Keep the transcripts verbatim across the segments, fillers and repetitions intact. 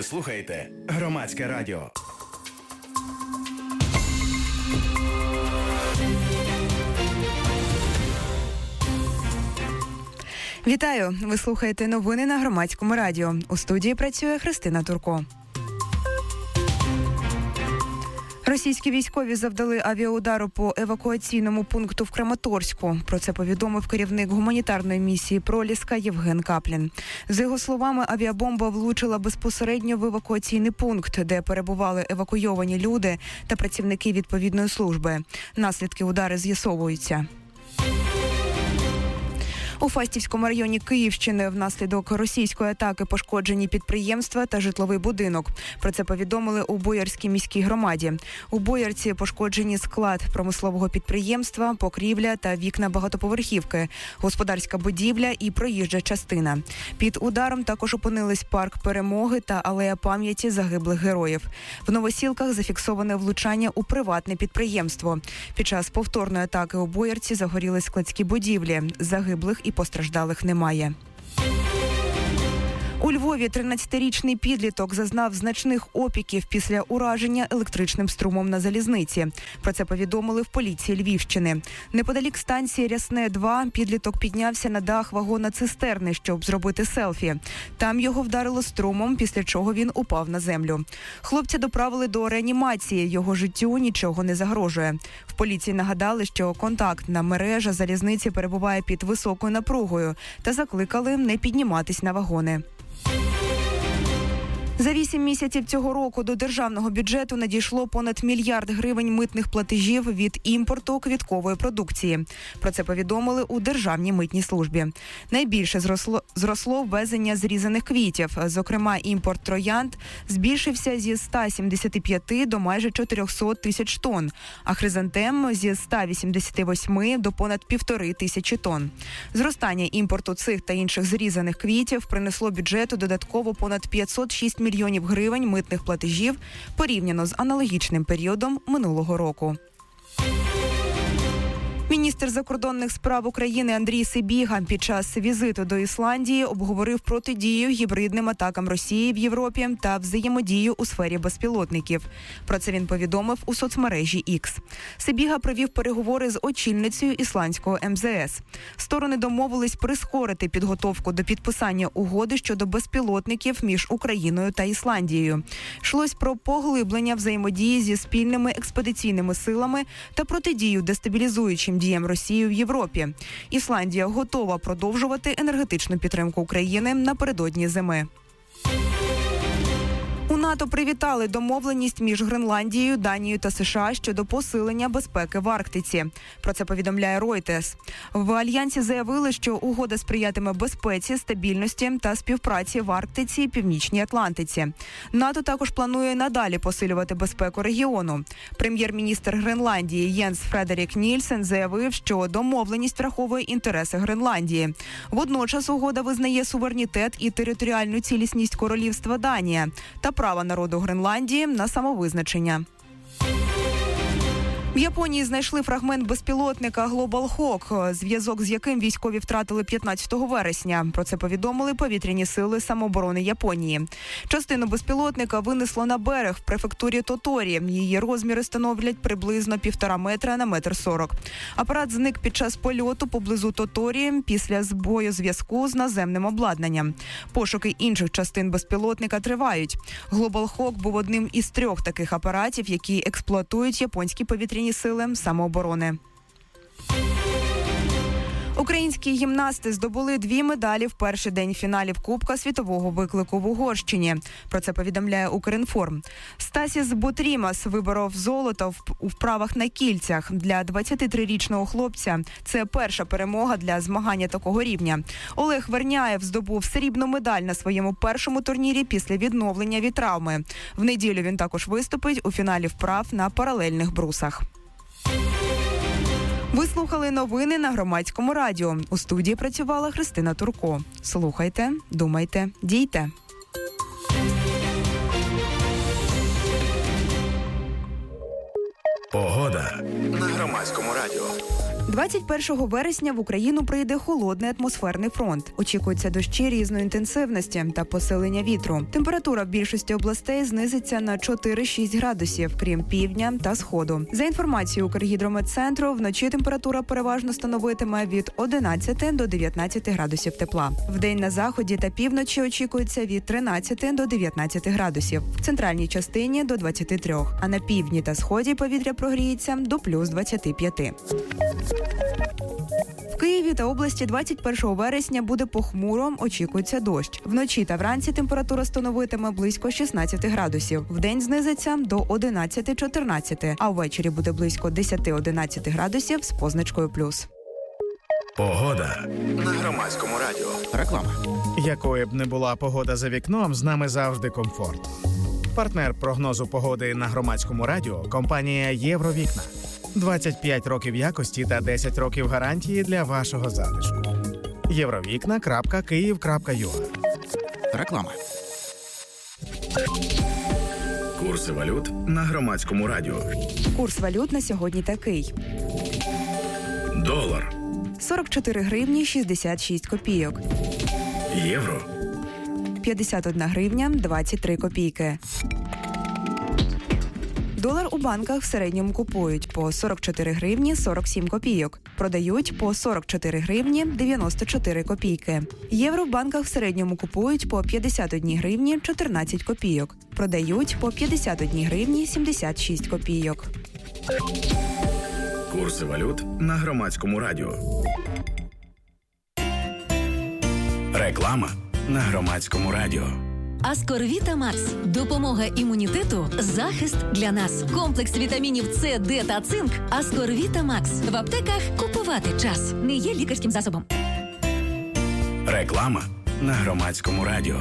Ви слухаєте Громадське радіо. Вітаю! Ви слухаєте новини на Громадському радіо. У студії працює Христина Турко. Російські військові завдали авіаудару по евакуаційному пункту в Краматорську. Про це повідомив керівник гуманітарної місії Проліска Євген Каплін. За його словами, авіабомба влучила безпосередньо в евакуаційний пункт, де перебували евакуйовані люди та працівники відповідної служби. Наслідки удару з'ясовуються. У Фастівському районі Київщини внаслідок російської атаки пошкоджені підприємства та житловий будинок. Про це повідомили у Боярській міській громаді. У Боярці пошкоджені склад промислового підприємства, покрівля та вікна багатоповерхівки, господарська будівля і проїжджа частина. Під ударом також опинились парк Перемоги та алея пам'яті загиблих героїв. В Новосілках зафіксоване влучання у приватне підприємство. Під час повторної атаки у Боярці загоріли складські будівлі. Загиблих і постраждалих немає. У Львові тринадцятирічний підліток зазнав значних опіків після ураження електричним струмом на залізниці. Про це повідомили в поліції Львівщини. Неподалік станції Рясне-два підліток піднявся на дах вагона-цистерни, щоб зробити селфі. Там його вдарило струмом, після чого він упав на землю. Хлопця доправили до реанімації, його життю нічого не загрожує. В поліції нагадали, що контактна мережа залізниці перебуває під високою напругою та закликали не підніматись на вагони. За вісім місяців цього року до державного бюджету надійшло понад мільярд гривень митних платежів від імпорту квіткової продукції. Про це повідомили у Державній митній службі. Найбільше зросло, зросло ввезення зрізаних квітів. Зокрема, імпорт троянд збільшився зі ста сімдесяти п'яти до майже чотирьохсот тисяч тонн, а хризантем зі ста вісімдесяти восьми до понад півтори тисячі тонн. Зростання імпорту цих та інших зрізаних квітів принесло бюджету додатково понад п'ятсот шість мільйонів гривень митних платежів порівняно з аналогічним періодом минулого року. Міністр закордонних справ України Андрій Сибіга під час візиту до Ісландії обговорив протидію гібридним атакам Росії в Європі та взаємодію у сфері безпілотників. Про це він повідомив у соцмережі X. Сибіга провів переговори з очільницею ісландського ем зе ес. Сторони домовились прискорити підготовку до підписання угоди щодо безпілотників між Україною та Ісландією. Йшлось про поглиблення взаємодії зі спільними експедиційними силами та протидію дестабілізуючим діям Росії в Європі. Ісландія готова продовжувати енергетичну підтримку України напередодні зими. У НАТО привітали домовленість між Гренландією, Данією та США щодо посилення безпеки в Арктиці. Про це повідомляє Reuters. В Альянсі заявили, що угода сприятиме безпеці, стабільності та співпраці в Арктиці і Північній Атлантиці. НАТО також планує надалі посилювати безпеку регіону. Прем'єр-міністр Гренландії Єнс Фредерік Нільсен заявив, що домовленість враховує інтереси Гренландії. Водночас угода визнає суверенітет і територіальну цілісність королівства Данія та право народу Гренландії на самовизначення. В Японії знайшли фрагмент безпілотника Global Hawk, зв'язок з яким військові втратили п'ятнадцятого вересня. Про це повідомили повітряні сили самооборони Японії. Частину безпілотника винесло на берег в префектурі Тоторі. Її розміри становлять приблизно півтора метра на метр сорок. Апарат зник під час польоту поблизу Тоторі після збою зв'язку з наземним обладнанням. Пошуки інших частин безпілотника тривають. Global Hawk був одним із трьох таких апаратів, які експлуатують японські повітряні сили самооборони. Українські гімнасти здобули дві медалі в перший день фіналів Кубка світового виклику в Угорщині. Про це повідомляє Укрінформ. Стасіс Бутрімас виборов золото у вправах на кільцях. Для двадцятитрирічного хлопця це перша перемога для змагання такого рівня. Олег Верняєв здобув срібну медаль на своєму першому турнірі після відновлення від травми. В неділю він також виступить у фіналі вправ на паралельних брусах. Ви слухали новини на Громадському радіо. У студії працювала Христина Турко. Слухайте, думайте, дійте. Погода на Громадському радіо. двадцять першого вересня в Україну прийде холодний атмосферний фронт. Очікуються дощі різної інтенсивності та посилення вітру. Температура в більшості областей знизиться на чотири-шість градусів, крім півдня та сходу. За інформацією Укргідрометцентру, вночі температура переважно становитиме від одинадцяти до дев'ятнадцяти градусів тепла. Вдень на заході та півночі очікується від тринадцяти до дев'ятнадцяти градусів. В центральній частині до двадцяти трьох, а на півдні та сході повітря прогріється до плюс двадцяти п'яти. В Києві та області двадцять першого вересня буде похмуро, очікується дощ. Вночі та вранці температура становитиме близько шістнадцяти градусів. Вдень знизиться до одинадцяти-чотирнадцяти, а ввечері буде близько десяти-одинадцяти градусів з позначкою плюс. Погода на Громадському радіо. Реклама. Якою б не була погода за вікном, з нами завжди комфорт. Партнер прогнозу погоди на Громадському радіо – компанія «Євровікна». двадцять п'ять років якості та десять років гарантії для вашого затишку. євровікна крапка київ крапка ю а. Реклама. Курси валют на Громадському радіо. Курс валют на сьогодні такий. Долар. сорок чотири гривні шістдесят шість копійок. Євро. п'ятдесят одна гривня двадцять три копійки. Долар у банках в середньому купують по сорок чотири гривні сорок сім копійок. Продають по сорок чотири гривні дев'яносто чотири копійки. Євро в банках в середньому купують по п'ятдесят одна гривні чотирнадцять копійок. Продають по п'ятдесят одна гривні сімдесят шість копійок. Курси валют на Громадському радіо. Реклама на Громадському радіо. Аскорвіта Макс. Допомога імунітету, захист для нас. Комплекс вітамінів С, Д та цинк. Аскорвіта Макс. В аптеках купувати час. Не є лікарським засобом. Реклама на Громадському радіо.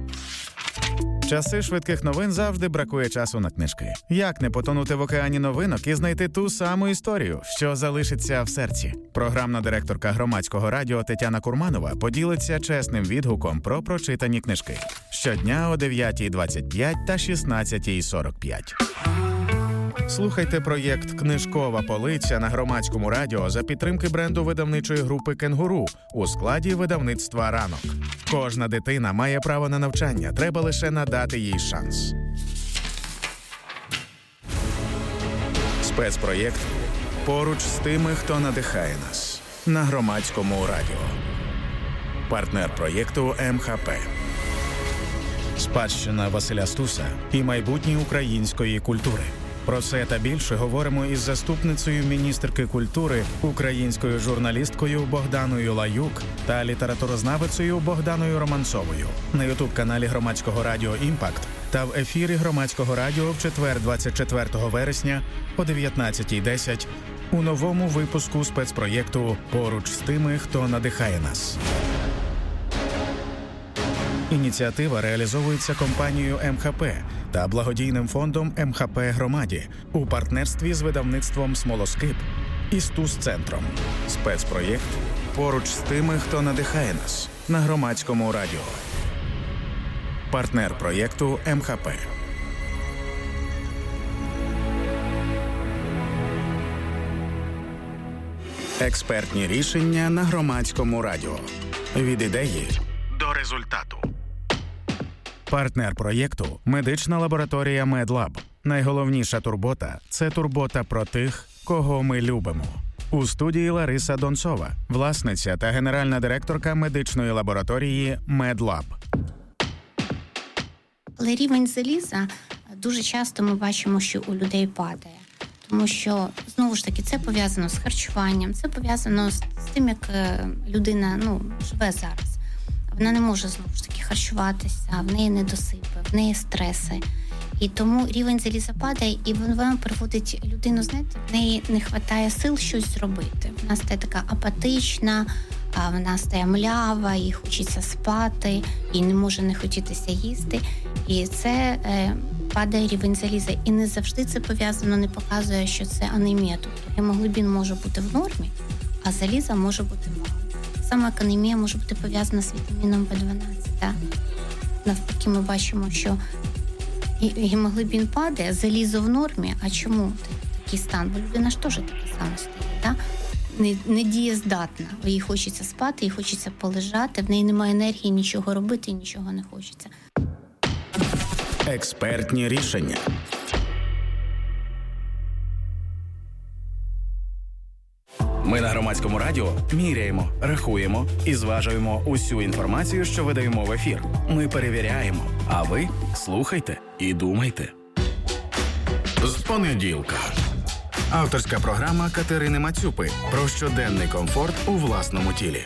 Часи швидких новин завжди бракує часу на книжки. Як не потонути в океані новинок і знайти ту саму історію, що залишиться в серці? Програмна директорка Громадського радіо Тетяна Курманова поділиться чесним відгуком про прочитані книжки. Щодня о дев'ятій двадцять п'ять та шістнадцятій сорок п'ять. Слухайте проєкт «Книжкова полиця» на Громадському радіо за підтримки бренду видавничої групи «Кенгуру» у складі видавництва «Ранок». Кожна дитина має право на навчання, треба лише надати їй шанс. Спецпроєкт «Поруч з тими, хто надихає нас» на Громадському радіо. Партнер проєкту ем ха пе. Спадщина Василя Стуса і майбутнє української культури. Про це та більше говоримо із заступницею міністерки культури, українською журналісткою Богданою Лаюк та літературознавицею Богданою Романцовою на ютуб-каналі Громадського радіо «Імпакт» та в ефірі Громадського радіо в четвер двадцять четвертого вересня о дев'ятнадцятій десять у новому випуску спецпроєкту «Поруч з тими, хто надихає нас». Ініціатива реалізовується компанією ем ха пе та благодійним фондом ем ха пе «Громаді» у партнерстві з видавництвом «Смолоскип» і Стус-центром. Спецпроєкт «Поруч з тими, хто надихає нас» на Громадському радіо. Партнер проєкту ем ха пе. Експертні рішення на Громадському радіо. Від ідеї до результату. Партнер проєкту – медична лабораторія «Медлаб». Найголовніша турбота – це турбота про тих, кого ми любимо. У студії Лариса Донцова, власниця та генеральна директорка медичної лабораторії «Медлаб». Але рівень заліза дуже часто ми бачимо, що у людей падає. Тому що, знову ж таки, це пов'язано з харчуванням, це пов'язано з тим, як людина ну, живе зараз. Вона не може, знову ж таки, харчуватися, в неї недосипи, в неї стреси. І тому рівень заліза падає, і воно приводить людину, знаєте, в неї не вистачає сил щось зробити. Вона стає така апатична, вона стає млява, їй хочеться спати, їй не може не хотітися їсти. І це е, падає рівень заліза. І не завжди це пов'язано, не показує, що це анемія. Тобто гемоглобін може бути в нормі, а заліза може бути мало. Саме як анемія може бути пов'язана з вітаміном Б дванадцять. Так? Навпаки, ми бачимо, що гемоглобін падає, залізо в нормі. А чому такий стан? Бо людина ж теж такий самий стає. Так? не, не дієздатна. Їй хочеться спати, їй хочеться полежати, в неї немає енергії нічого робити, нічого не хочеться. Експертні рішення. Ми на Громадському радіо міряємо, рахуємо і зважуємо усю інформацію, що видаємо в ефір. Ми перевіряємо, а ви слухайте і думайте. З понеділка. Авторська програма Катерини Мацюпи про щоденний комфорт у власному тілі.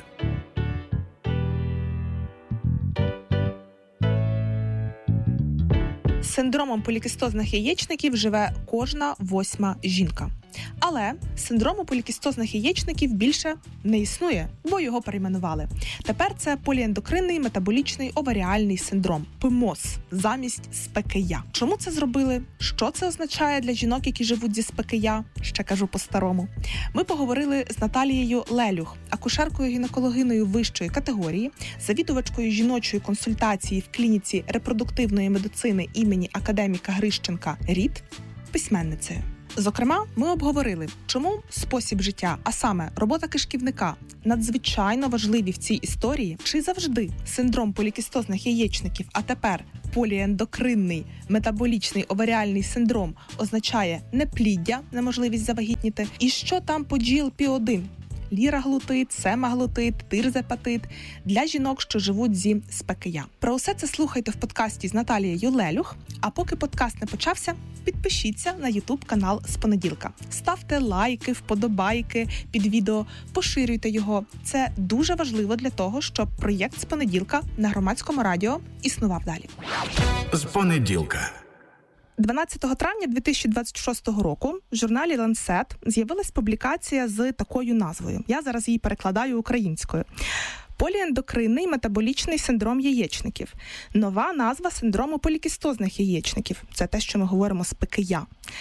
З синдромом полікістозних яєчників живе кожна восьма жінка. Але синдрому полікістозних яєчників більше не існує, бо його перейменували. Тепер це поліендокринний метаболічний оваріальний синдром – пе ем о ес замість СПКЯ. Чому це зробили? Що це означає для жінок, які живуть зі СПКЯ? Ще кажу по-старому. Ми поговорили з Наталією Лелюх, акушеркою-гінекологиною вищої категорії, завідувачкою жіночої консультації в клініці репродуктивної медицини імені академіка Грищенка РІД, письменницею. Зокрема, ми обговорили, чому спосіб життя, а саме робота кишківника, надзвичайно важливі в цій історії, чи завжди синдром полікістозних яєчників, а тепер поліендокринний метаболічний оваріальний синдром означає непліддя, неможливість завагітніти, і що там по джі ел пі один – ліраглутид, семаглутид, тирзепатид для жінок, що живуть зі СПКЯ. Про усе це слухайте в подкасті з Наталією Лелюх, а поки подкаст не почався, підпишіться на ютуб-канал з понеділка. Ставте лайки, вподобайки під відео, поширюйте його. Це дуже важливо для того, щоб проєкт з понеділка на Громадському радіо існував далі. З понеділка. дванадцятого травня дві тисячі двадцять шостого року в журналі Lancet з'явилась публікація з такою назвою. Я зараз її перекладаю українською. Поліендокринний метаболічний синдром яєчників. Нова назва синдрому полікістозних яєчників. Це те, що ми говоримо з СПКЯ.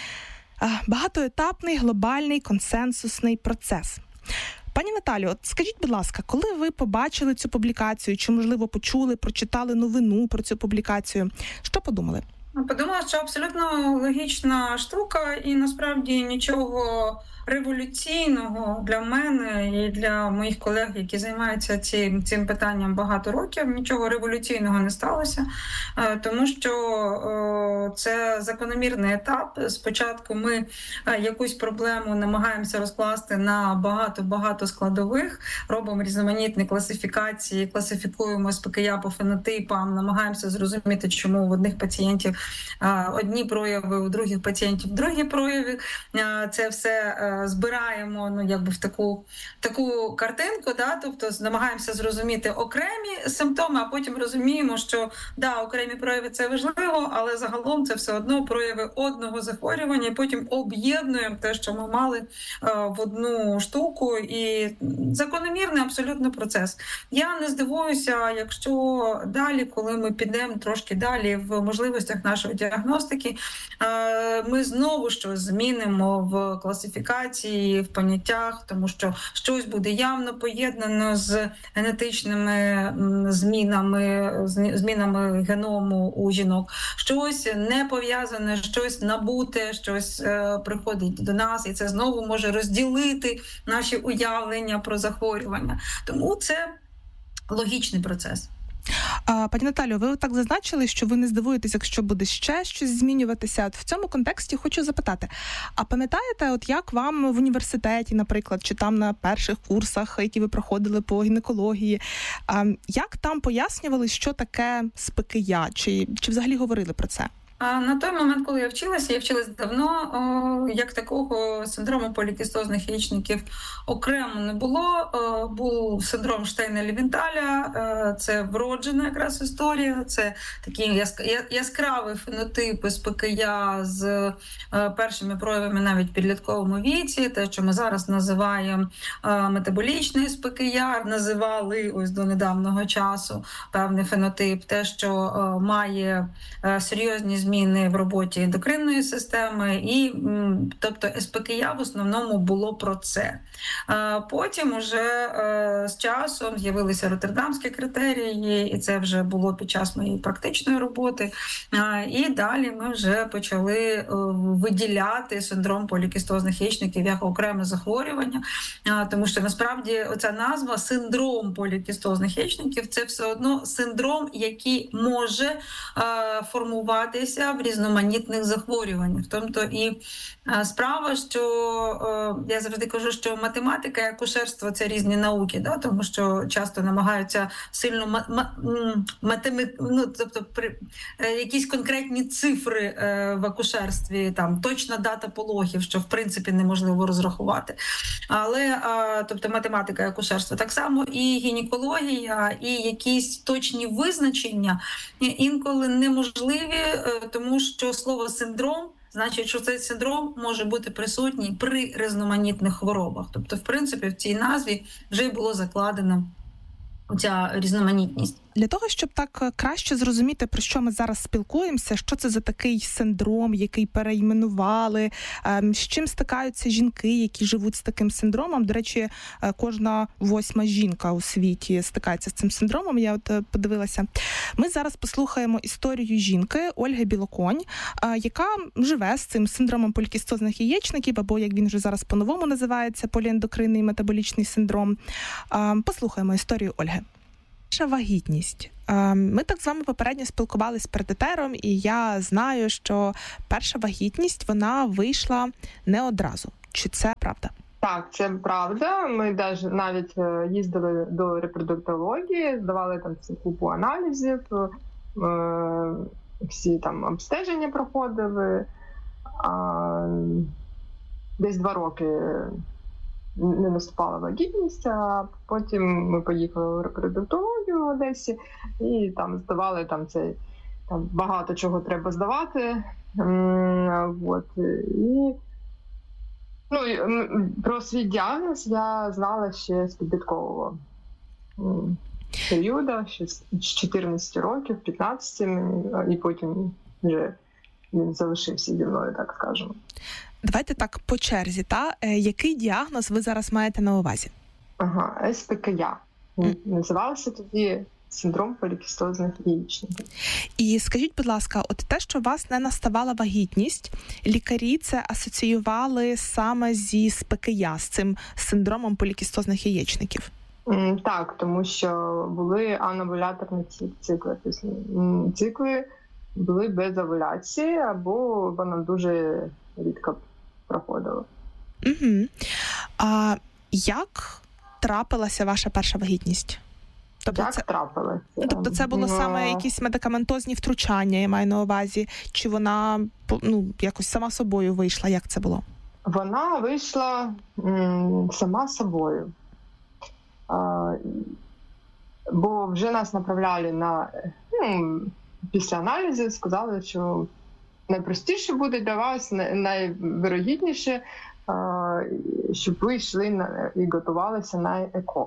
Багатоетапний, глобальний, консенсусний процес. Пані Наталю, от скажіть, будь ласка, коли ви побачили цю публікацію, чи, можливо, почули, прочитали новину про цю публікацію, що подумали? Подумала, що абсолютно логічна штука і насправді нічого революційного для мене і для моїх колег, які займаються цим, цим питанням багато років, нічого революційного не сталося, тому що це закономірний етап. Спочатку ми якусь проблему намагаємося розкласти на багато-багато складових, робимо різноманітні класифікації, класифікуємо СПКЯ по фенотипам, намагаємося зрозуміти, чому в одних пацієнтів одні прояви, у других пацієнтів другі прояви. Це все збираємо, ну, якби в таку, таку картинку, да? Тобто намагаємося зрозуміти окремі симптоми, а потім розуміємо, що да, окремі прояви – це важливо, але загалом це все одно прояви одного захворювання, і потім об'єднуємо те, що ми мали в одну штуку, і закономірний абсолютно процес. Я не здивуюся, якщо далі, коли ми підемо трошки далі в можливостях нашої діагностики, ми знову щось змінимо в класифікації, в поняттях, тому що щось буде явно поєднано з генетичними змінами, змінами геному у жінок. Щось не пов'язане, щось набуте, щось приходить до нас, і це знову може розділити наші уявлення про захворювання. Тому це логічний процес. Пані Наталю, ви так зазначили, що ви не здивуєтесь, якщо буде ще щось змінюватися. В цьому контексті хочу запитати, а пам'ятаєте, от як вам в університеті, наприклад, чи там на перших курсах, які ви проходили по гінекології, як там пояснювали, що таке СПКЯ, чи, чи взагалі говорили про це? На той момент, коли я вчилася, я вчилася давно, як такого синдрому полікістозних яєчників окремо не було. Був синдром Штейна-Лівенталя, це вроджена якраз історія, це такий яскравий фенотип СПКЯ з першими проявами навіть в підлітковому віці, те, що ми зараз називаємо метаболічний СПКЯ, називали ось до недавнього часу певний фенотип, те, що має серйозні зміни зміни в роботі ендокринної системи, і тобто ес пе ке я в основному було про це. Потім уже з часом з'явилися роттердамські критерії, і це вже було під час моєї практичної роботи. І далі ми вже почали виділяти синдром полікістозних яєчників як окреме захворювання, тому що насправді оця назва синдром полікістозних яєчників – це все одно синдром, який може формуватися в різноманітних захворюваннях. Тобто і справа, що я завжди кажу, що математика і акушерство – це різні науки, да? Тому що часто намагаються сильно математично, ну, тобто при, якісь конкретні цифри в акушерстві, там точна дата пологів, що в принципі неможливо розрахувати. Але тобто математика і акушерство так само, і гінекологія, і якісь точні визначення інколи неможливі, тому що слово синдром значить, що цей синдром може бути присутній при різноманітних хворобах. Тобто, в принципі, в цій назві вже було закладено ця різноманітність. Для того, щоб так краще зрозуміти, про що ми зараз спілкуємося, що це за такий синдром, який перейменували, з чим стикаються жінки, які живуть з таким синдромом. До речі, кожна восьма жінка у світі стикається з цим синдромом, я от подивилася. Ми зараз послухаємо історію жінки Ольги Білоконь, яка живе з цим синдромом полікістозних яєчників, або, як він вже зараз по-новому називається, поліендокринний метаболічний синдром. Послухаємо історію Ольги. Перша вагітність. Ми так з вами попередньо спілкувалися перед етером, і я знаю, що перша вагітність, вона вийшла не одразу. Чи це правда? Так, це правда. Ми навіть їздили до репродуктології, здавали там всю купу аналізів, всі там обстеження проходили. Десь два роки не наступала вагітність, а потім ми поїхали в репродуктологію в Одесі і там здавали там цей, там багато чого треба здавати. Вот. І, ну, про свій діагноз я знала ще з підліткового періоду, ще з чотирнадцяти років, п'ятнадцяти, і потім вже він залишився зі мною, так скажемо. Давайте так по черзі, та? Який діагноз ви зараз маєте на увазі? Ага, ес пе ке я. Mm. Називався тоді синдром полікістозних яєчників. І скажіть, будь ласка, от те, що у вас не наставала вагітність, лікарі це асоціювали саме зі ес пе ке я, з цим синдромом полікістозних яєчників? Mm, так, тому що були анобуляторні цикли. Тобто цикли були без овуляції, або вона дуже рідко проходила. Угу. А як трапилася ваша перша вагітність? Тобто як це... трапилася? Тобто це було саме якісь медикаментозні втручання, я маю на увазі? Чи вона, ну, якось сама собою вийшла? Як це було? Вона вийшла м, сама собою. А, бо вже нас направляли на... Ну, після аналізу сказали, що найпростіше буде для вас, найвирогідніше, щоб ви йшли на, і готувалися на еко.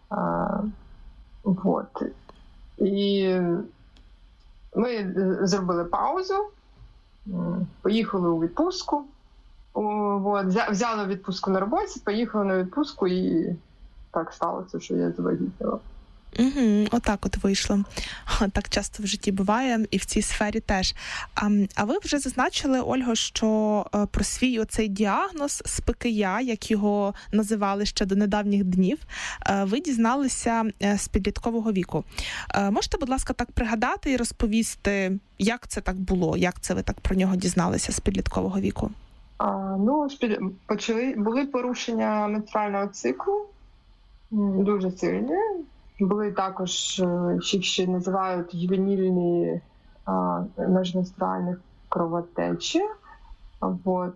Вот. І ми зробили паузу, поїхали у відпустку, вот. Взяли відпустку на роботі, поїхали на відпустку, і так сталося, що я завагітніла. Угу, отак от вийшло. Так часто в житті буває, і в цій сфері теж. А, а ви вже зазначили, Ольго, що про свій оцей діагноз ес пе ке я, як його називали ще до недавніх днів, ви дізналися з підліткового віку. Можете, будь ласка, так пригадати і розповісти, як це так було, як це ви так про нього дізналися з підліткового віку? А, ну, почали, були порушення менструального циклу, дуже сильні. Були також, ще, ще називають ювенільні міжменструальні кровотечі. Вот.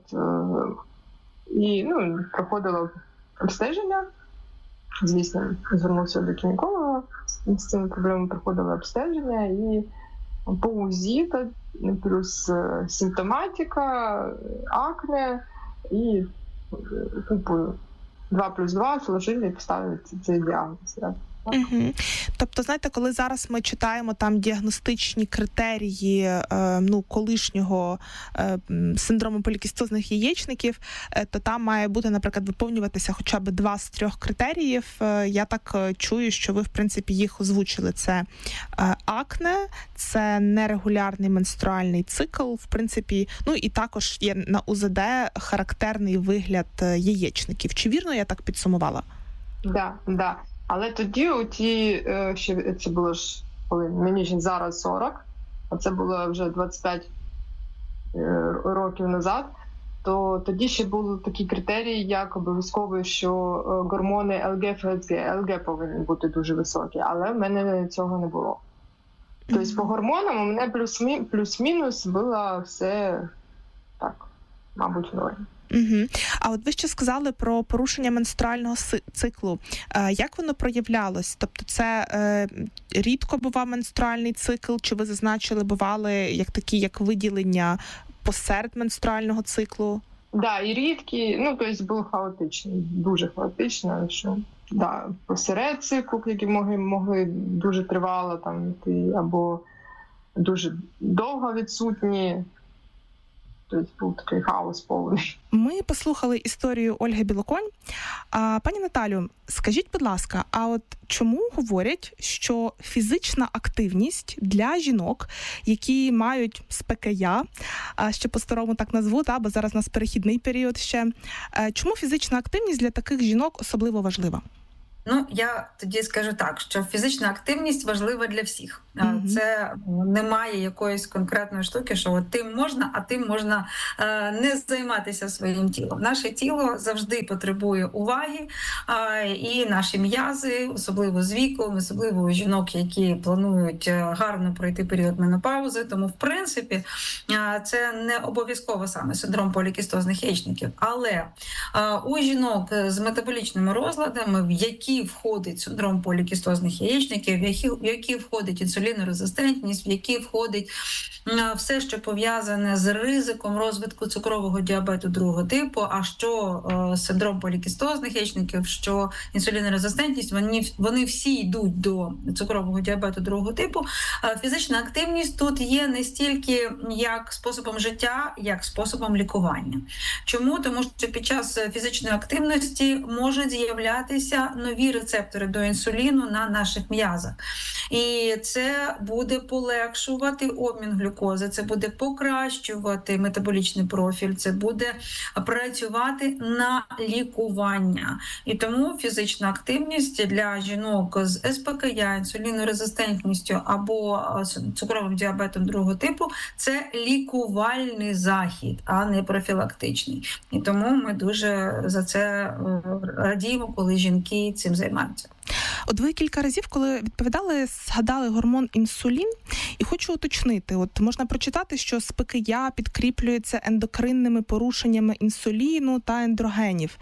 І ну, проходило обстеження. Звісно, звернувся до гінеколога. З цими проблемами проходило обстеження. І по УЗІ, плюс симптоматика, акне і два плюс два сложили і поставили цей діагноз. Угу. Тобто, знаєте, коли зараз ми читаємо там діагностичні критерії е, ну, колишнього е, синдрому полікістозних яєчників, е, то там має бути, наприклад, виповнюватися хоча б два з трьох критеріїв. Е, я так е, чую, що ви, в принципі, їх озвучили. Це е, акне, це нерегулярний менструальний цикл, в принципі, ну і також є на У З Д характерний вигляд яєчників. Чи вірно я так підсумувала? Да, да. Але тоді у ті, ще це було ж, коли мені ж зараз сорок, а це було вже двадцять п'ять років назад, то тоді ще були такі критерії, як обов'язково, що гормони Л Г Ф С Г, Л Г повинні бути дуже високі, але в мене цього не було. Тобто mm-hmm. по гормонам у мене плюс-мінус, плюс-мінус було все так, мабуть, в нормі. Угу. А от ви ще сказали про порушення менструального циклу. Е, як воно проявлялось? Тобто це е, рідко бував менструальний цикл, чи ви зазначили, бували як такі, як виділення посеред менструального циклу? Так, да, і рідкі, ну, тобто був хаотичний, дуже хаотично, що да, посеред циклу, які могли, могли дуже тривало там йти, або дуже довго відсутні. Тобто був такий хаос повний. Ми послухали історію Ольги Білоконь. А, пані Наталю, скажіть, будь ласка, а от чому говорять, що фізична активність для жінок, які мають СПКЯ, ще по-старому так назву, та, бо зараз у нас перехідний період ще, чому фізична активність для таких жінок особливо важлива? Ну, я тоді скажу так, що фізична активність важлива для всіх. Mm-hmm. Це немає якоїсь конкретної штуки, що от тим можна, а тим можна е, не займатися своїм тілом. Наше тіло завжди потребує уваги, е, і наші м'язи, особливо з віком, особливо у жінок, які планують гарно пройти період менопаузи. Тому, в принципі, е, це не обов'язково саме синдром полікістозних яєчників. Але е, у жінок з метаболічними розладами, в які входить синдром полікістозних яєчників, в які, в які входить інсулінорезистентність, в які входить все, що пов'язане з ризиком розвитку цукрового діабету другого типу, а що е, синдром полікістозних яєчників, що інсулінорезистентність, вони, вони всі йдуть до цукрового діабету другого типу. Е, фізична активність тут є не стільки як способом життя, як способом лікування. Чому? Тому що під час фізичної активності можуть з'являтися нові рецептори до інсуліну на наших м'язах. І це буде полегшувати обмін глюкози, це буде покращувати метаболічний профіль, це буде працювати на лікування. І тому фізична активність для жінок з СПКЯ, інсулінорезистентністю або цукровим діабетом другого типу – це лікувальний захід, а не профілактичний. І тому ми дуже за це радіємо, коли жінки цим займаються. От ви кілька разів, коли відповідали, згадали гормон інсулін, і хочу уточнити, от можна прочитати, що СПКЯ підкріплюється ендокринними порушеннями інсуліну та ендрогенів.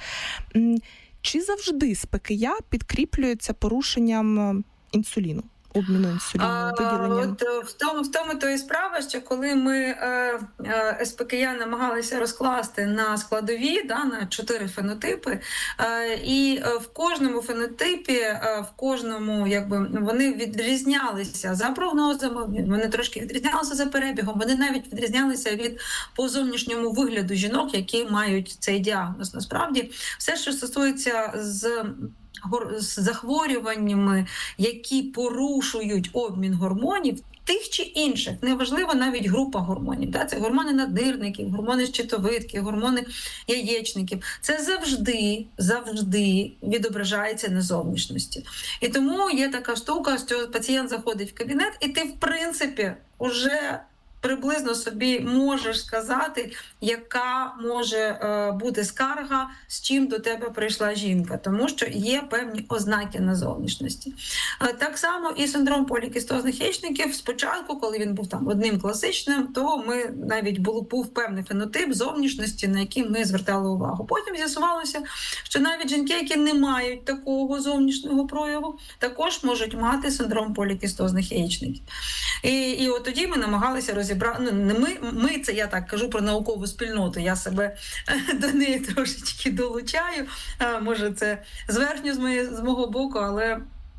Чи завжди СПКЯ підкріплюється порушенням інсуліну? Обміну інсуліну, виділенням? От в тому, в тому то і справа, що коли ми е, е, СПКЯ намагалися розкласти на складові, да, на чотири фенотипи, е, і в кожному фенотипі, е, в кожному, якби, вони відрізнялися за прогнозами, вони трошки відрізнялися за перебігом, вони навіть відрізнялися від по зовнішньому вигляду жінок, які мають цей діагноз. Насправді, все, що стосується з з захворюваннями, які порушують обмін гормонів, тих чи інших, неважливо навіть група гормонів. Да? Це гормони надирників, гормони щитовидки, гормони яєчників. Це завжди, завжди відображається на зовнішності. І тому є така штука, що пацієнт заходить в кабінет, і ти, в принципі, уже приблизно собі можеш сказати, яка може е, бути скарга, з чим до тебе прийшла жінка, тому що є певні ознаки на зовнішності. Е, так само і синдром полікістозних яєчників. Спочатку, коли він був там одним класичним, то ми навіть був, був певний фенотип зовнішності, на який ми звертали увагу. Потім з'ясувалося, що навіть жінки, які не мають такого зовнішнього прояву, також можуть мати синдром полікістозних яєчників. І, і от тоді ми намагалися розібрати. Ну, не ми, ми, це я так кажу про наукову спільноту, я себе до неї трошечки долучаю, може це зверхньо з, моє, з мого боку, але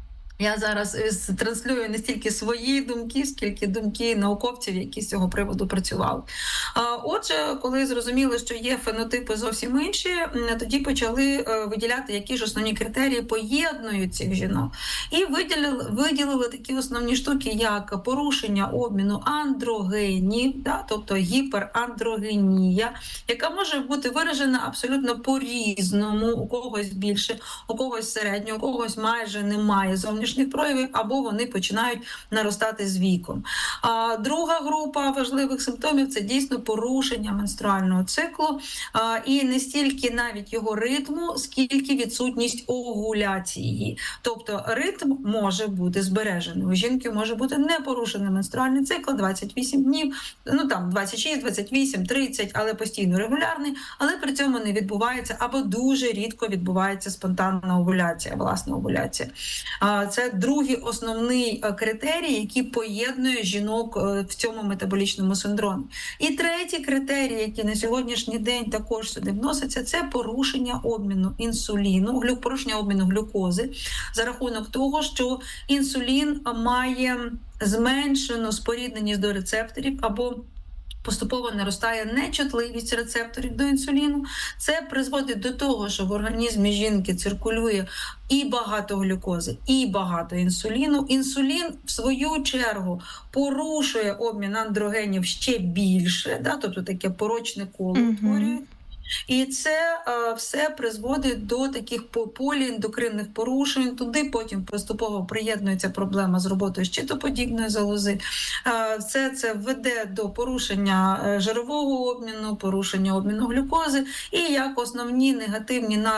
Я зараз транслюю не стільки свої думки, скільки думки науковців, які з цього приводу працювали. Отже, коли зрозуміли, що є фенотипи зовсім інші, тоді почали виділяти, які ж основні критерії поєднують цих жінок. І виділили, виділили такі основні штуки, як порушення обміну андрогенів, да, тобто гіперандрогенія, яка може бути виражена абсолютно по-різному, у когось більше, у когось середньо, у когось майже немає зовнішніх проявів, або вони починають наростати з віком. А друга група важливих симптомів – це дійсно порушення менструального циклу, а, і не стільки навіть його ритму, скільки відсутність овуляції. Тобто ритм може бути збережений. У жінки може бути не порушений менструальний цикл двадцять вісім днів, ну там двадцять шість, двадцять вісім, тридцять, але постійно регулярний, але при цьому не відбувається або дуже рідко відбувається спонтанна овуляція, власна овуляція. Це другий основний критерій, який поєднує жінок в цьому метаболічному синдромі. І третій критерій, який на сьогоднішній день також сюди вноситься, це порушення обміну інсуліну, порушення обміну глюкози за рахунок того, що інсулін має зменшену спорідненість до рецепторів або поступово наростає нечутливість рецепторів до інсуліну. Це призводить до того, що в організмі жінки циркулює і багато глюкози, і багато інсуліну. Інсулін, в свою чергу, порушує обмін андрогенів ще більше, да? Тобто таке порочне коло утворює. Mm-hmm. І це е, все призводить до таких поліендокринних порушень. Туди потім поступово приєднується проблема з роботою щитоподібної залози. Е, все це веде до порушення жирового обміну, порушення обміну глюкози. І як основні негативні наслідки